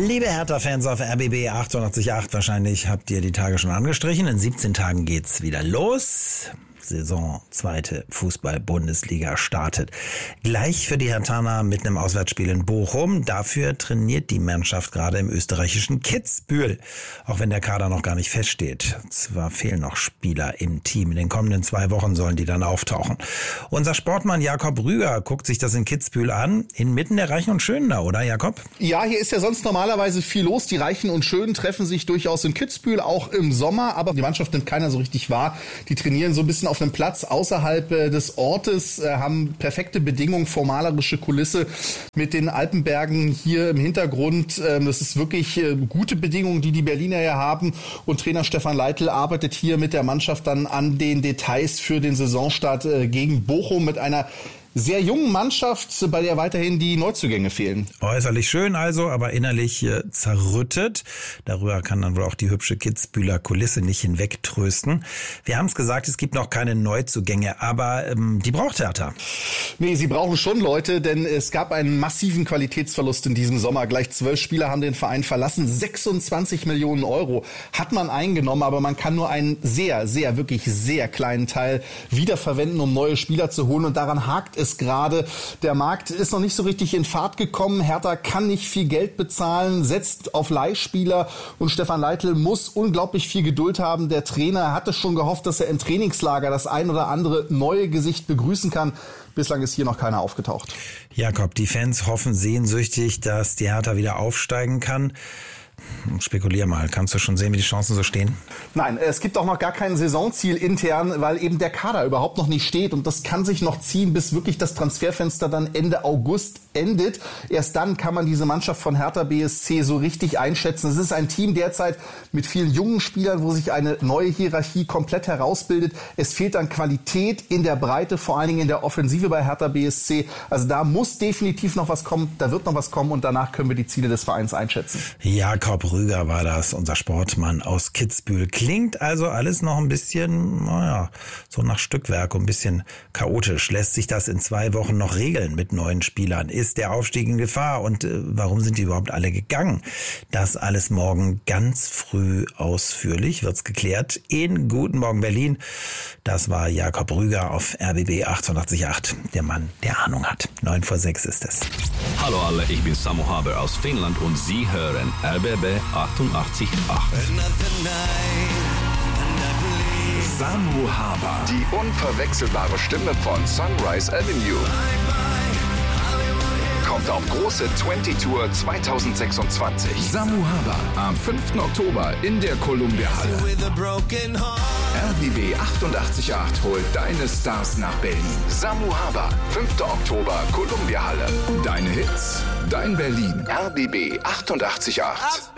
Liebe Hertha-Fans auf RBB 88.8, wahrscheinlich habt ihr die Tage schon angestrichen. In 17 Tagen geht's wieder los. Saison 2. Fußball-Bundesliga startet. Gleich für die Herthaner mit einem Auswärtsspiel in Bochum. Dafür trainiert die Mannschaft gerade im österreichischen Kitzbühel. Auch wenn der Kader noch gar nicht feststeht. Zwar fehlen noch Spieler im Team. In den kommenden 2 Wochen sollen die dann auftauchen. Unser Sportmann Jakob Rüger guckt sich das in Kitzbühel an. Inmitten der Reichen und Schönen da, oder Jakob? Ja, hier ist ja sonst normalerweise viel los. Die Reichen und Schönen treffen sich durchaus in Kitzbühel, auch im Sommer. Aber die Mannschaft nimmt keiner so richtig wahr. Die trainieren so ein bisschen auf einem Platz außerhalb des Ortes, haben perfekte Bedingungen, formalerische Kulisse mit den Alpenbergen hier im Hintergrund. Das ist wirklich gute Bedingungen, die Berliner ja haben. Und Trainer Stefan Leitl arbeitet hier mit der Mannschaft dann an den Details für den Saisonstart gegen Bochum mit einer sehr jungen Mannschaft, bei der weiterhin die Neuzugänge fehlen. Äußerlich schön also, aber innerlich zerrüttet. Darüber kann dann wohl auch die hübsche Kitzbühler Kulisse nicht hinwegtrösten. Wir haben es gesagt, es gibt noch keine Neuzugänge, aber die braucht Hertha. Nee, sie brauchen schon Leute, denn es gab einen massiven Qualitätsverlust in diesem Sommer. Gleich 12 Spieler haben den Verein verlassen. 26 Millionen Euro hat man eingenommen, aber man kann nur einen wirklich sehr kleinen Teil wiederverwenden, um neue Spieler zu holen. Und daran hakt es gerade. Der Markt ist noch nicht so richtig in Fahrt gekommen. Hertha kann nicht viel Geld bezahlen, setzt auf Leihspieler und Stefan Leitl muss unglaublich viel Geduld haben. Der Trainer hatte schon gehofft, dass er im Trainingslager das ein oder andere neue Gesicht begrüßen kann. Bislang ist hier noch keiner aufgetaucht. Jakob, die Fans hoffen sehnsüchtig, dass die Hertha wieder aufsteigen kann. Spekulier mal, kannst du schon sehen, wie die Chancen so stehen? Nein, es gibt auch noch gar kein Saisonziel intern, weil eben der Kader überhaupt noch nicht steht und das kann sich noch ziehen, bis wirklich das Transferfenster dann Ende August endet. Erst dann kann man diese Mannschaft von Hertha BSC so richtig einschätzen. Es ist ein Team derzeit mit vielen jungen Spielern, wo sich eine neue Hierarchie komplett herausbildet. Es fehlt an Qualität in der Breite, vor allen Dingen in der Offensive bei Hertha BSC. Also da muss definitiv noch was kommen, da wird noch was kommen und danach können wir die Ziele des Vereins einschätzen. Jakob Rüger war das, unser Sportmann aus Kitzbühel. Klingt also alles noch ein bisschen, so nach Stückwerk, ein bisschen chaotisch. Lässt sich das in 2 Wochen noch regeln mit neuen Spielern? Ist der Aufstieg in Gefahr? Und warum sind die überhaupt alle gegangen? Das alles morgen ganz früh ausführlich wird's geklärt in Guten Morgen Berlin. Das war Jakob Rüger auf RBB 88.8. Der Mann, der Ahnung hat. 5:45 ist es. Hallo alle, ich bin Samu Haber aus Finnland und Sie hören RBB 88.8. Samu Haber. Die unverwechselbare Stimme von Sunrise Avenue. Kommt auf große 20-Tour 2026. Samu Haber am 5. Oktober in der Columbia Halle. RBB 88.8 holt deine Stars nach Berlin. Samu Haber, 5. Oktober, Columbia Halle. Deine Hits, dein Berlin. RBB 88.8.